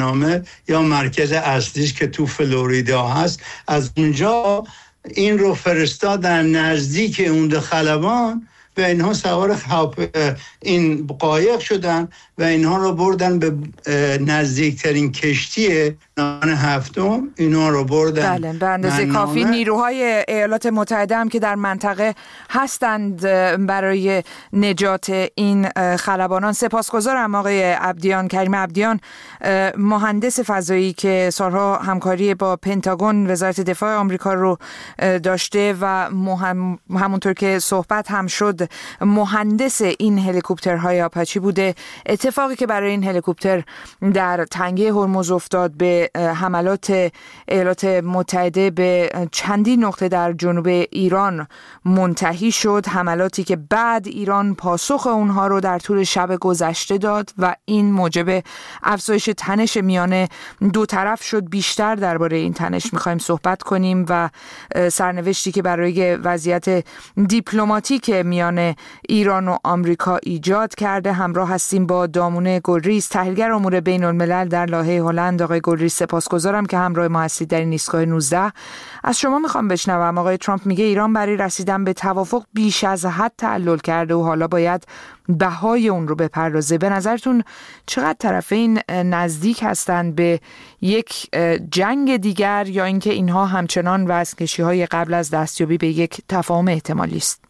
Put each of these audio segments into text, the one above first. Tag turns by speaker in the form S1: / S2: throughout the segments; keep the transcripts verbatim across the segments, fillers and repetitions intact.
S1: برنامه یا مرکز اصلیش که تو فلوریدا هست، از اونجا این رو فرستادن نزدیک اون خلبان و اینها سوار این قایق شدن و اینها رو بردن به نزدیکترین کشتی نان هفتم. اینها رو بردن
S2: بله به اندازه کافی نیروهای ایالات متحده هم که در منطقه هستند برای نجات این خلبانان. سپاسگزارم آقای عبدیان، کریم عبدیان، مهندس فضایی که سالها همکاری با پنتاگون وزارت دفاع آمریکا رو داشته و مهم همونطور که صحبت هم شد مهندس این هلیکوپترهای آپاچی بوده. اتفاقی که برای این هلیکوپتر در تنگه هرمز افتاد به حملات ایالات متحده به چندین نقطه در جنوب ایران منتهی شد، حملاتی که بعد ایران پاسخ اونها رو در طول شب گذشته داد و این موجب افزایش تنش میان دو طرف شد. بیشتر درباره این تنش میخوایم صحبت کنیم و سرنوشتی که برای وضعیت دیپلماتیک میان ایران و آمریکا ایجاد کرده. همراه هستیم با دامونه گلریز، تحلیلگر امور بین الملل در لاهه هلند. آقای گلریز سپاسگزارم که همراه ما هستید در این ایستگاه نوزده. از شما میخوام بشنوم، آقای ترامپ میگه ایران برای رسیدن به توافق بیش از حد تعلل کرده و حالا باید بهای اون رو بپردازه. به نظرتون چقدر طرفین نزدیک هستند به یک جنگ دیگر یا اینکه اینها همچنان وزنکشی‌های قبل از دستیابی به یک تفاهم احتمالی است؟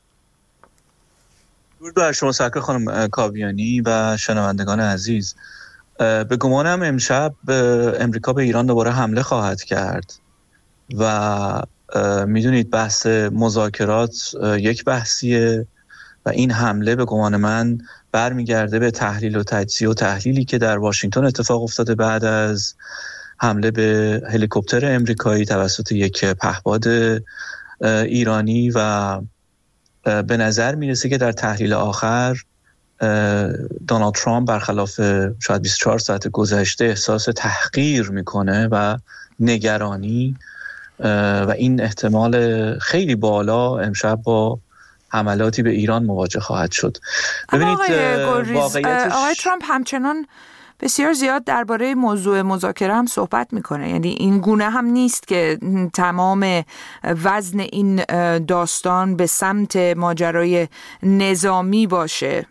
S3: درود بر شما سرکار خانم کاویانی و شنوندگان عزیز. به گمانم امشب امریکا به ایران دوباره حمله خواهد کرد و میدونید بحث مذاکرات یک بحثیه و این حمله به گمان من برمیگرده به تحلیل و تجزیه و تحلیلی که در واشنگتن اتفاق افتاده بعد از حمله به هلیکوپتر امریکایی توسط یک پهپاد ایرانی و به نظر میرسه که در تحلیل آخر دونالد ترامپ برخلاف شاید بیست و چهار ساعت گذشته احساس تحقیر میکنه و نگرانی و این احتمال خیلی بالا امشب با حملاتی به ایران مواجه خواهد شد.
S2: ببینید واقعیتش آقای ترامپ همچنان بسیار زیاد درباره موضوع مذاکره هم صحبت میکنه، یعنی این گونه هم نیست که تمام وزن این داستان به سمت ماجرای نظامی باشه.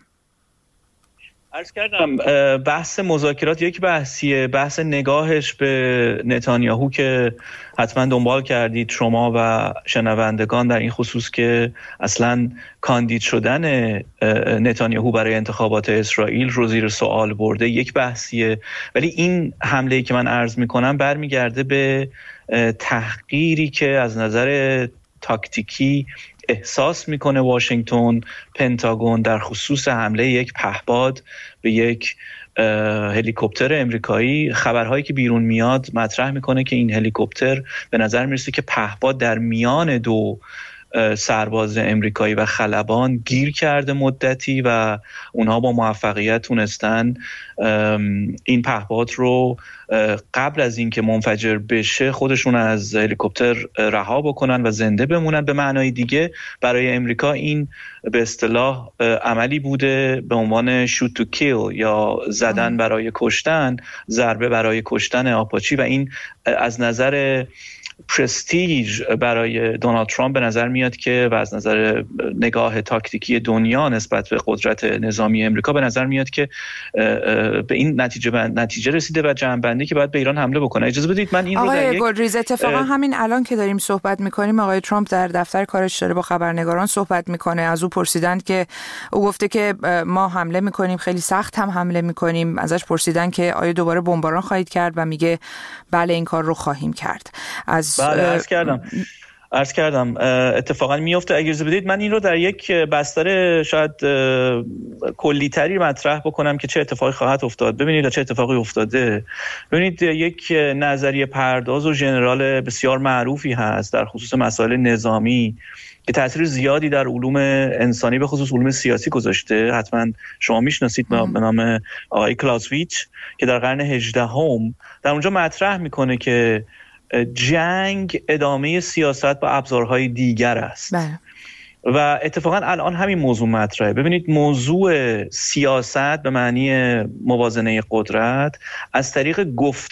S3: عرض کردم بحث مذاکرات یک بحثیه، بحث نگاهش به نتانیاهو که حتما دنبال کردید شما و شنوندگان در این خصوص که اصلا کاندید شدن نتانیاهو برای انتخابات اسرائیل رو زیر سوال برده یک بحثیه، ولی این حمله‌ای که من عرض میکنم برمیگرده به تحقیری که از نظر تاکتیکی احساس میکنه واشنگتن، پنتاگون در خصوص حمله یک پهپاد به یک هلیکوپتر امریکایی. خبرهایی که بیرون میاد مطرح میکنه که این هلیکوپتر به نظر میرسه که پهپاد در میان دو سرباز امریکایی و خلبان گیر کرده مدتی و اونها با موفقیت تونستن این پهپاد رو قبل از اینکه منفجر بشه خودشون از هلیکوپتر رها بکنن و زنده بمونن. به معنای دیگه برای امریکا این به اصطلاح عملی بوده به عنوان shoot to kill یا زدن برای کشتن، ضربه برای کشتن آپاچی و این از نظر پرستیژ برای دونالد ترامپ به نظر میاد که و از نظر نگاه تاکتیکی دنیا نسبت به قدرت نظامی امریکا به نظر میاد که به این نتیجه نتیجه رسیده و جمع‌بندی که باید به ایران حمله بکنه. اجازه بدید من این رو در یک
S2: آقای گلریز اتفاقا همین الان که داریم صحبت میکنیم آقای ترامپ در دفتر کارش داره با خبرنگاران صحبت میکنه. از او پرسیدن که او گفته که ما حمله میکنیم، خیلی سخت هم حمله میکنیم. ازش پرسیدن که آیا دوباره بمباران خواهید کرد و میگه بله این کار رو خواهیم کرد. از
S3: بله عرض کردم عرض کردم اتفاقا میفته. اجازه بدید من این رو در یک بستر شاید کلی‌تری مطرح بکنم که چه اتفاقی خواهد افتاد. ببینید چه اتفاقی افتاده. ببینید یک نظریه پرداز و ژنرال بسیار معروفی هست در خصوص مسائل نظامی که تأثیر زیادی در علوم انسانی به خصوص علوم سیاسی گذاشته. حتما شما میشناسید به نام آقای کلاوزویچ که در قرن هجدهم در اونجا مطرح میکنه که جنگ ادامه سیاست با ابزارهای دیگر است.
S2: بله.
S3: و اتفاقا الان همین موضوع مطرحه. ببینید موضوع سیاست به معنی موازنه قدرت از طریق گفت